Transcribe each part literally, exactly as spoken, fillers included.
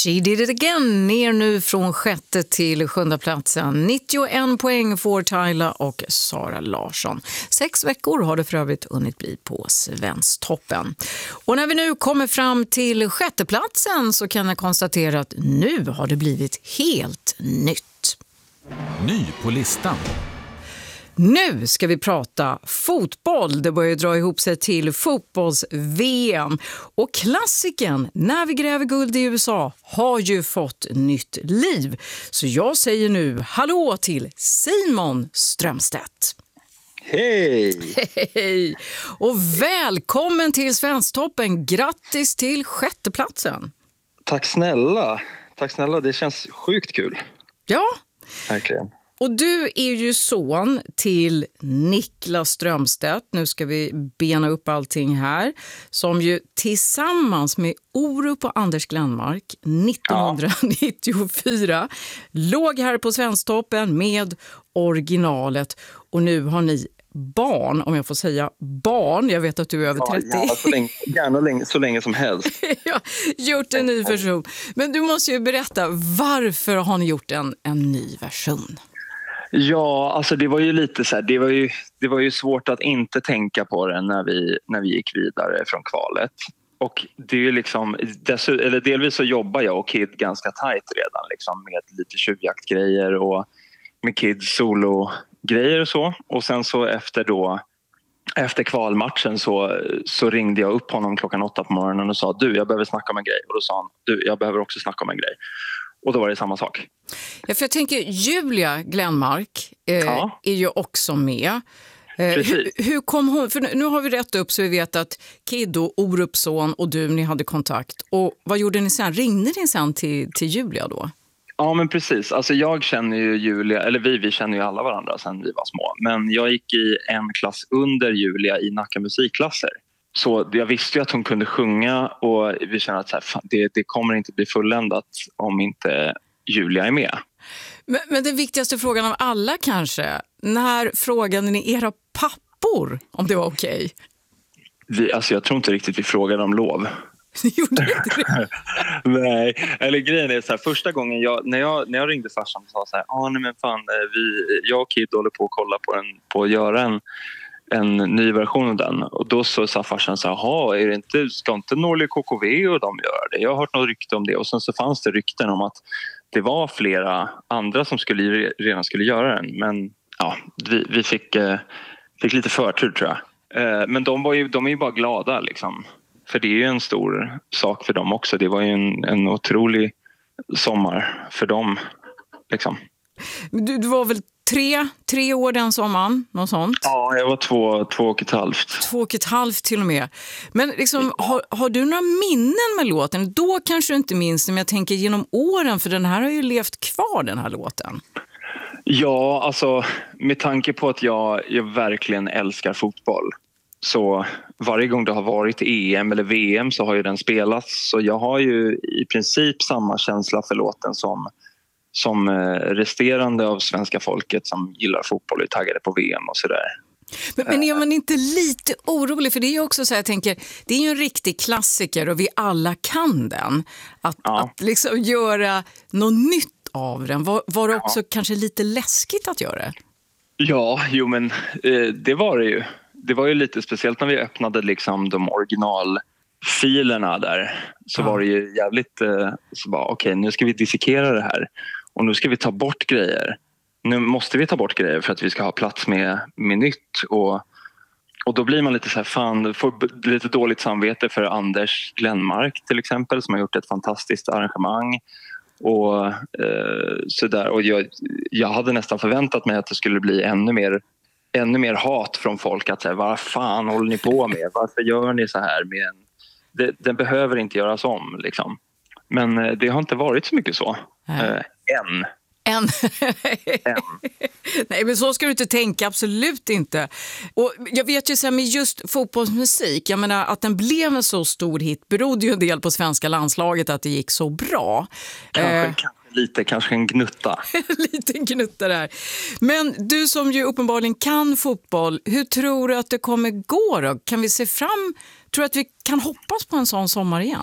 She did it again, ner nu från sjätte till sjunde platsen. nittioen poäng får Tyla och Sara Larsson. Sex veckor har det för övrigt hunnit bli på Svensktoppen. Och när vi nu kommer fram till sjätte platsen så kan jag konstatera att nu har det blivit helt nytt. Ny på listan. Nu ska vi prata fotboll. Det börjar dra ihop sig till fotbolls-V M. Och klassiken När vi gräver guld i U S A har ju fått nytt liv. Så jag säger nu hallå till Simon Strömstedt. Hej! Hej! Och välkommen till Svensktoppen. Grattis till sjätteplatsen. Tack snälla. Tack snälla, det känns sjukt kul. Ja. Verkligen. Och du är ju son till Niklas Strömstedt, nu ska vi bena upp allting här, som ju tillsammans med Orup och Anders Glenmark nittonhundranittiofyra ja. låg här på Svensktoppen med originalet. Och nu har ni barn, om jag får säga barn, jag vet att du är över trettio. Ja, gärna, så länge, gärna länge, så länge som helst. Ja, gjort en ny version. Men du måste ju berätta, varför har ni gjort en, en ny version? Ja, alltså det var ju lite så här, det var ju, det var ju svårt att inte tänka på det när vi, när vi gick vidare från kvalet. Och det är ju liksom, eller delvis så jobbar jag och Kid ganska tajt redan liksom, med lite tjuvjaktgrejer och med Kids solo-grejer och så. Och sen så efter då, efter kvalmatchen så, så ringde jag upp honom klockan åtta på morgonen och sa, du, jag behöver snacka om en grej. Och då sa han, du, jag behöver också snacka om en grej. Och då var det samma sak. Ja, för jag tänker, Julia Glenmark eh, ja. är ju också med. Eh, hur, hur kom hon? För nu har vi rätt upp så vi vet att Kid och Orups son och du, ni hade kontakt. Och vad gjorde ni sen? Ringde ni sen till, till Julia då? Ja, men precis. Alltså jag känner ju Julia, eller vi, vi känner ju alla varandra sedan vi var små. Men jag gick i en klass under Julia i Nacka musikklasser. Så jag visste ju att hon kunde sjunga och vi kände att så här, fan, det, det kommer inte bli fulländat om inte Julia är med. Men, men den viktigaste frågan av alla kanske, när frågade ni era pappor om det var okej? Vi, alltså jag tror inte riktigt vi frågade om lov. Ni gjorde inte det? Nej, eller grejen är så här, första gången jag, när, jag, när jag ringde farsan och sa så här, ah, nej men fan, vi, jag och Kid håller på att kolla på, en, på att göra en en ny version av den. Och då så sa farsan så här, är det inte, ska inte Norli K K V och de göra det? Jag har hört något rykte om det. Och sen så fanns det rykten om att det var flera andra som skulle, redan skulle göra den. Men ja, vi, vi fick, fick lite förtur tror jag. Men de, var ju, de är ju bara glada liksom. För det är ju en stor sak för dem också. Det var ju en, en otrolig sommar för dem liksom. Du, du var väl tre, tre år den sommaren, något sånt? Ja, jag var två, två och ett halvt. Två och ett halvt till och med. Men liksom, har, har du några minnen med låten? Då kanske du inte minns, men jag tänker genom åren, för den här har ju levt kvar, den här låten. Ja, alltså med tanke på att jag, jag verkligen älskar fotboll. Så varje gång det har varit E M eller V M så har ju den spelats. Så jag har ju i princip samma känsla för låten som som resterande av svenska folket som gillar fotboll och är taggade på V M och sådär. Men, men är man inte lite orolig? För det är ju också så här, jag tänker, det är ju en riktig klassiker och vi alla kan den. Att, ja. att liksom göra något nytt av den. Var, var det också ja. kanske lite läskigt att göra det? Ja, jo men eh, det var det ju. Det var ju lite speciellt när vi öppnade liksom de originalfilerna där. Så ja. var det ju jävligt eh, så bara okej, okay, nu ska vi dissekera det här. Och nu ska vi ta bort grejer. Nu måste vi ta bort grejer för att vi ska ha plats med, med nytt. Och, och då blir man lite så här, fan, får lite dåligt samvete för Anders Glenmark till exempel. Som har gjort ett fantastiskt arrangemang. Och, eh, så där. och jag, jag hade nästan förväntat mig att det skulle bli ännu mer, ännu mer hat från folk. Att säga, vad fan håller ni på med? Varför gör ni så här med en... Det, den behöver inte göras om liksom. Men eh, det har inte varit så mycket så. Uh, än. Än. Än. Nej, men så ska du inte tänka, absolut inte. Och jag vet ju så här med just fotbollsmusik, jag menar att den blev en så stor hit berodde ju en del på svenska landslaget att det gick så bra. Kanske, eh. kanske lite, kanske en gnutta. Lite gnutta där. Men du som ju uppenbarligen kan fotboll, hur tror du att det kommer gå då? Kan vi se fram, tror du att vi kan hoppas på en sån sommar igen?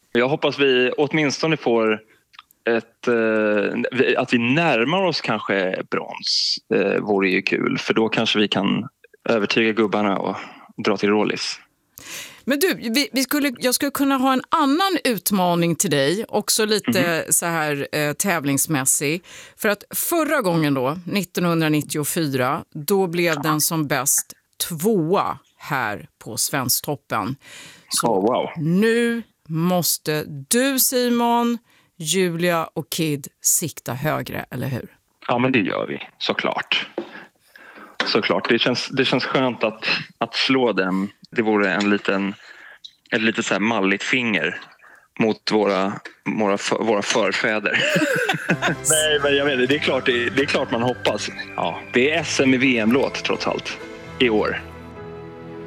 Jag hoppas vi åtminstone får ett, eh, att vi närmar oss kanske brons. Eh, vore ju kul, för då kanske vi kan övertyga gubbarna och dra till Rålis. Men du, vi, vi skulle, jag skulle kunna ha en annan utmaning till dig, också lite mm-hmm. så här eh, tävlingsmässig. För att förra gången då, nittonhundranittiofyra, då blev den som bäst tvåa här på Svensktoppen. Så oh, wow. Nu måste du, Simon, Julia och Kid sikta högre, eller hur? Ja, men det gör vi, såklart. Såklart, det känns, det känns skönt att, att slå den. Det vore en liten, ett lite så här malligt finger mot våra, våra, för, våra förfäder. Nej, men jag vet, det är klart, det är, det är klart man hoppas. Ja, det är S M i V M-låt trots allt i år.